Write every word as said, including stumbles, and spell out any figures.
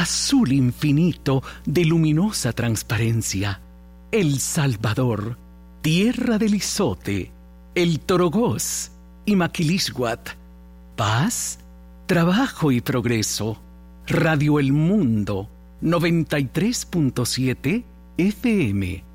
azul infinito de luminosa transparencia, El Salvador, tierra del Izote, el Torogoz y Maquilisguat, paz, trabajo y progreso. Radio El Mundo, noventa y tres punto siete F M.